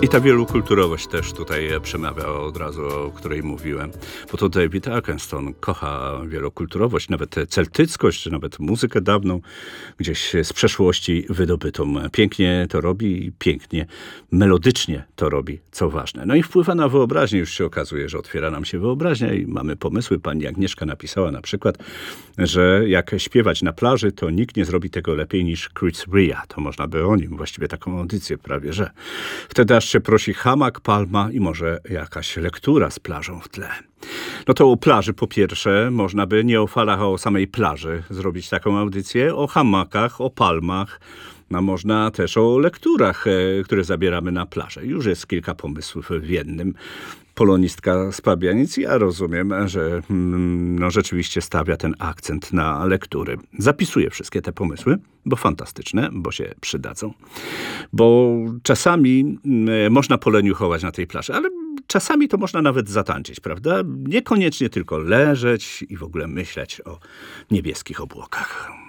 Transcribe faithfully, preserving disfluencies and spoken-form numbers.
I ta wielokulturowość też tutaj przemawia od razu, o której mówiłem. Bo to David Arkenstone kocha wielokulturowość, nawet celtyckość, czy nawet muzykę dawną, gdzieś z przeszłości wydobytą. Pięknie to robi i pięknie, melodycznie to robi, co ważne. No i wpływa na wyobraźnię. Już się okazuje, że otwiera nam się wyobraźnia i mamy pomysły. Pani Agnieszka napisała na przykład, że jak śpiewać na plaży, to nikt nie zrobi tego lepiej niż Chris Rea. To można by o nim, właściwie taką audycję prawie, że. Wtedy aż się prosi hamak, palma i może jakaś lektura z plażą w tle. No to o plaży po pierwsze, można by nie o falach, a o samej plaży zrobić taką audycję, o hamakach, o palmach, no można też o lekturach, które zabieramy na plażę. Już jest kilka pomysłów w jednym. Polonistka z Pabianic, ja rozumiem, że no, rzeczywiście stawia ten akcent na lektury. Zapisuję wszystkie te pomysły, bo fantastyczne, bo się przydadzą. Bo czasami można poleniuchować na tej plaży, ale czasami to można nawet zatańczyć, prawda? Niekoniecznie tylko leżeć i w ogóle myśleć o niebieskich obłokach.